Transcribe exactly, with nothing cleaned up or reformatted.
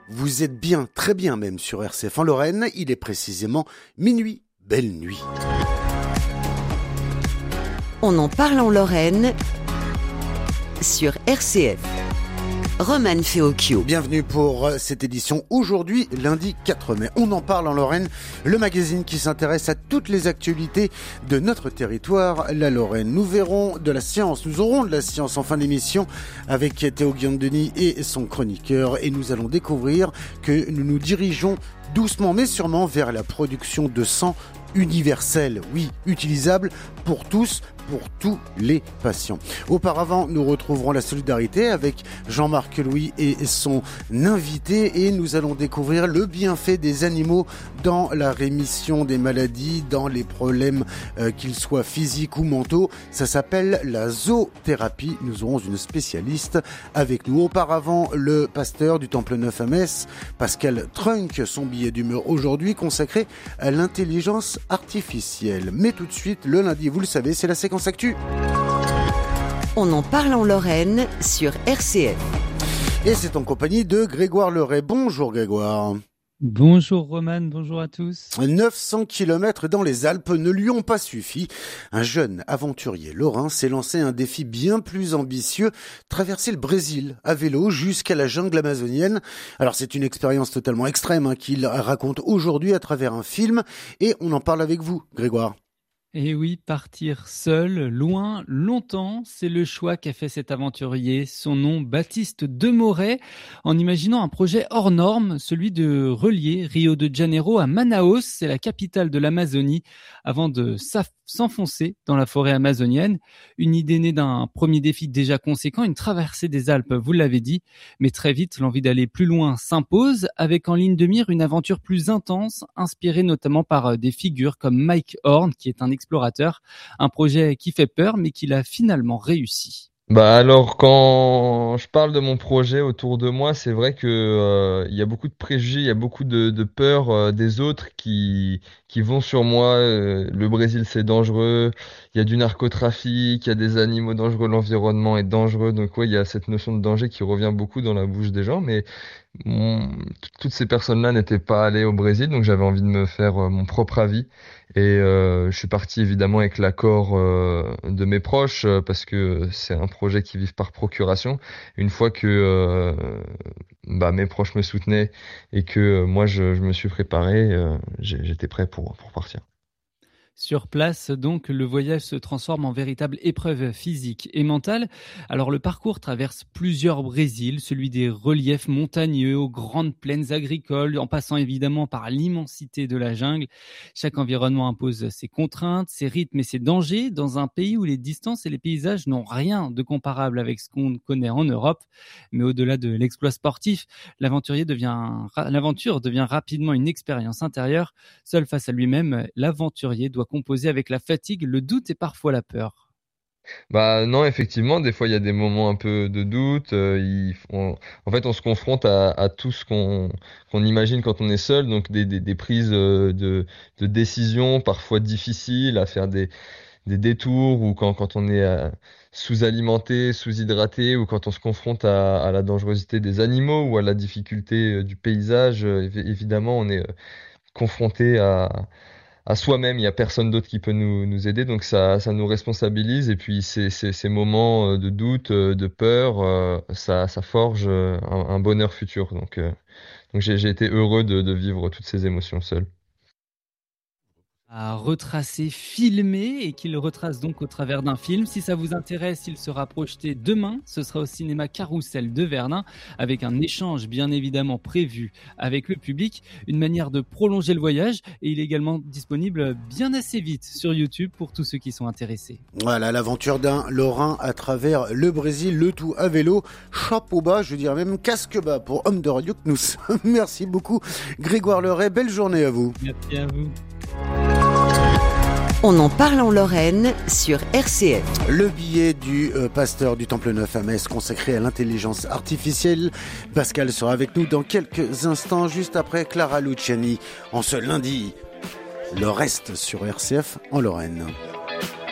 Vous êtes bien, très bien même sur R C F en Lorraine. Il est précisément minuit. Belle nuit. On en parle en Lorraine sur R C F. Roman Feocchio. Bienvenue pour cette édition aujourd'hui, lundi quatre mai. On en parle en Lorraine, le magazine qui s'intéresse à toutes les actualités de notre territoire, la Lorraine. Nous verrons de la science, nous aurons de la science en fin d'émission avec Théo Guillaume-Denis et son chroniqueur. Et nous allons découvrir que nous nous dirigeons doucement mais sûrement vers la production de sang universel, oui, utilisable pour tous, pour tous les patients. Auparavant, nous retrouverons la solidarité avec Jean-Marc Louis et son invité et nous allons découvrir le bienfait des animaux dans la rémission des maladies, dans les problèmes euh, qu'ils soient physiques ou mentaux. Ça s'appelle la zoothérapie. Nous aurons une spécialiste avec nous. Auparavant, le pasteur du Temple Neuf à Metz, Pascal Trunk, son billet d'humeur aujourd'hui consacré à l'intelligence artificielle. Mais tout de suite, le lundi, vous le savez, c'est la séquence actu. On en parle en Lorraine sur R C F. Et c'est en compagnie de Grégoire Leray. Bonjour Grégoire. Bonjour Roman, bonjour à tous. neuf cents kilomètres dans les Alpes ne lui ont pas suffi. Un jeune aventurier lorrain s'est lancé un défi bien plus ambitieux, traverser le Brésil à vélo jusqu'à la jungle amazonienne. Alors c'est une expérience totalement extrême hein, qu'il raconte aujourd'hui à travers un film et on en parle avec vous Grégoire. Et oui, partir seul, loin, longtemps, c'est le choix qu'a fait cet aventurier. Son nom, Baptiste Demoret, en imaginant un projet hors norme, celui de relier Rio de Janeiro à Manaus, c'est la capitale de l'Amazonie, avant de s'enfoncer dans la forêt amazonienne. Une idée née d'un premier défi déjà conséquent, une traversée des Alpes, vous l'avez dit. Mais très vite, l'envie d'aller plus loin s'impose, avec en ligne de mire une aventure plus intense, inspirée notamment par des figures comme Mike Horn, qui est un explorateur, un projet qui fait peur mais qu'il a finalement réussi. Bah alors quand je parle de mon projet autour de moi, c'est vrai que euh, il y a beaucoup de préjugés, il y a beaucoup de, de peur euh, des autres qui qui vont sur moi. Euh, le Brésil c'est dangereux, il y a du narcotrafic, il y a des animaux dangereux, l'environnement est dangereux. Donc ouais, il y a cette notion de danger qui revient beaucoup dans la bouche des gens, mais mon- toutes ces personnes-là n'étaient pas allées au Brésil, donc j'avais envie de me faire euh, mon propre avis. Et euh, je suis parti évidemment avec l'accord euh, de mes proches euh, parce que c'est un projet qui vit par procuration. Une fois que euh, bah, mes proches me soutenaient et que euh, moi je, je me suis préparé, euh, j'ai- j'étais prêt pour, pour partir. Sur place, donc, le voyage se transforme en véritable épreuve physique et mentale. Alors, le parcours traverse plusieurs Brésils, celui des reliefs montagneux aux grandes plaines agricoles, en passant évidemment par l'immensité de la jungle. Chaque environnement impose ses contraintes, ses rythmes et ses dangers dans un pays où les distances et les paysages n'ont rien de comparable avec ce qu'on connaît en Europe. Mais au-delà de l'exploit sportif, l'aventurier devient, l'aventure devient rapidement une expérience intérieure. Seul face à lui-même, l'aventurier doit composer avec la fatigue, le doute et parfois la peur. Bah non, effectivement, des fois il y a des moments un peu de doute. Euh, il- on- en fait, on se confronte à, à tout ce qu'on qu'on imagine quand on est seul, donc des, des, des prises euh, de, de décisions parfois difficiles, à faire des, des détours ou quand, quand on est euh, sous-alimenté, sous-hydraté ou quand on se confronte à, à la dangerosité des animaux ou à la difficulté euh, du paysage. Euh, évi- évidemment, on est euh, confronté à à soi-même, il y a personne d'autre qui peut nous, nous aider, donc ça, ça nous responsabilise. Et puis ces, ces, ces moments euh, de doute, euh, de peur, euh, ça, ça forge euh, un, un bonheur futur. Donc, euh, donc j'ai, j'ai été heureux de, de vivre toutes ces émotions seul. À retracer, filmer et qu'il retrace donc au travers d'un film. Si ça vous intéresse, il sera projeté demain. Ce sera au cinéma Carrousel de Verdun avec un échange bien évidemment prévu avec le public, une manière de prolonger le voyage et il est également disponible bien assez vite sur YouTube pour tous ceux qui sont intéressés. Voilà l'aventure d'un Lorrain à travers le Brésil, le tout à vélo, chapeau bas, je dirais même casque bas pour homme de radio que nous sommes. Merci beaucoup Grégoire Leray, belle journée à vous. Merci à vous. On en parle en Lorraine sur R C F. Le billet du euh, pasteur du Temple Neuf à Metz consacré à l'intelligence artificielle. Pascal sera avec nous dans quelques instants, juste après Clara Luciani. En ce lundi, le reste sur R C F en Lorraine.